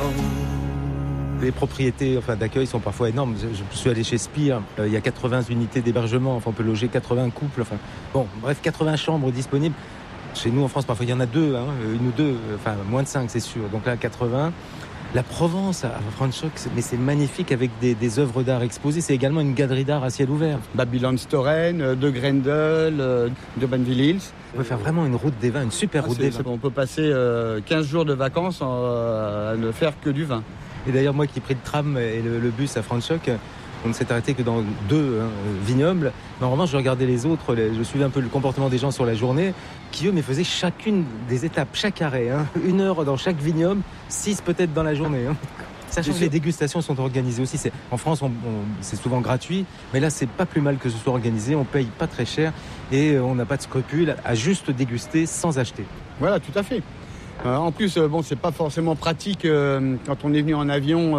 Les propriétés d'accueil sont parfois énormes. Je suis allé chez Spire, il y a 80 unités d'hébergement, on peut loger 80 couples. Bref, 80 chambres disponibles. Chez nous en France, parfois il y en a deux, une ou deux, moins de 5 c'est sûr. Donc là, 80. La Provence à Franschhoek, mais c'est magnifique avec des œuvres d'art exposées. C'est également une galerie d'art à ciel ouvert. Babylon Storen, de Grendel, de Banville Hills. On peut faire vraiment une route des vins, une super route des vins. On peut passer 15 jours de vacances à ne faire que du vin. Et d'ailleurs, moi qui ai pris le tram et le bus à Franschhoek, on ne s'est arrêté que dans 2 vignobles. Mais en revanche, je regardais les autres, je suivais un peu le comportement des gens sur la journée, qui eux faisaient chacune des étapes, chaque arrêt, 1 heure dans chaque vignoble, 6 peut-être dans la journée. Sachant que les dégustations sont organisées aussi. En France, c'est souvent gratuit, mais là, c'est pas plus mal que ce soit organisé. On paye pas très cher et on n'a pas de scrupules à juste déguster sans acheter. Voilà, tout à fait. En plus, c'est pas forcément pratique quand on est venu en avion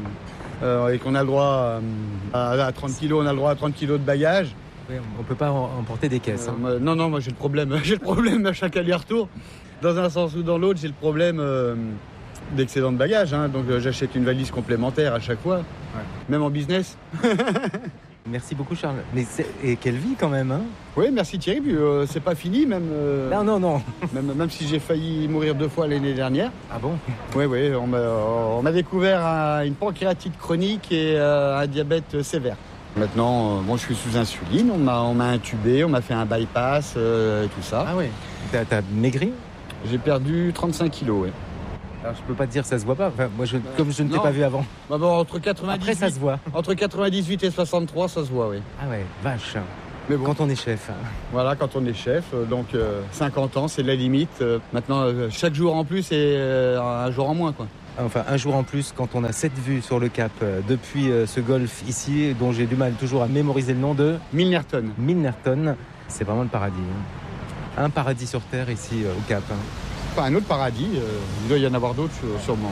et qu'on a le droit à 30 kilos, on a le droit à 30 kilos de bagages. Oui, on peut pas emporter des caisses. Non, moi j'ai le problème. J'ai le problème à chaque aller-retour. Dans un sens ou dans l'autre, j'ai le problème d'excédent de bagages. Donc j'achète une valise complémentaire à chaque fois, même en business. Merci beaucoup Charles. Et quelle vie quand même Oui, merci Thierry. C'est pas fini même. Non. même si j'ai failli mourir 2 fois l'année dernière. Ah bon? Oui, on m'a découvert une pancréatite chronique et un diabète sévère. Maintenant, je suis sous insuline. On m'a intubé, on m'a fait un bypass et tout ça. Ah ouais. T'as maigri? J'ai perdu 35 kilos, oui. Alors je peux pas te dire ça se voit pas. Comme je ne t'ai pas vu avant. Entre 98, après ça se voit. Entre 98 et 63, ça se voit, oui. Ah ouais, vache. Mais bon. Quand on est chef. Voilà, quand on est chef. Donc 50 ans, c'est la limite. Maintenant, chaque jour en plus et un jour en moins, quoi. Enfin, un jour en plus, quand on a cette vue sur le Cap depuis ce golfe ici, dont j'ai du mal toujours à mémoriser le nom de... Milnerton. Milnerton, c'est vraiment le paradis. Un paradis sur Terre ici au Cap. Pas un autre paradis, il doit y en avoir d'autres sûrement.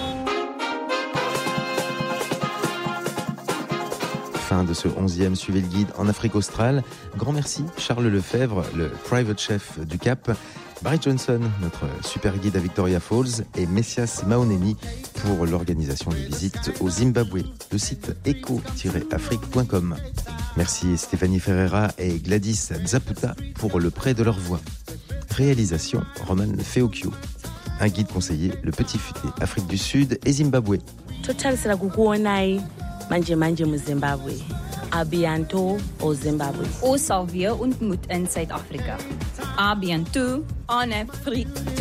Fin de ce 11e Suivez le guide en Afrique australe. Grand merci Charles Lefebvre, le private chef du Cap, Barry Johnson, notre super guide à Victoria Falls, et Messias Maonemi pour l'organisation des visites au Zimbabwe. Le site eco-afrique.com. Merci Stéphanie Ferreira et Gladys Zaputa pour le prêt de leur voix. Réalisation Roman Feokio. Un guide conseillé, le Petit Futé, Afrique du Sud et Zimbabwe. Manje mu Zimbabwe. A bientôt au Zimbabwe. Ons sal weer ontmoet in Suid-Afrika. A bientôt en Afrique.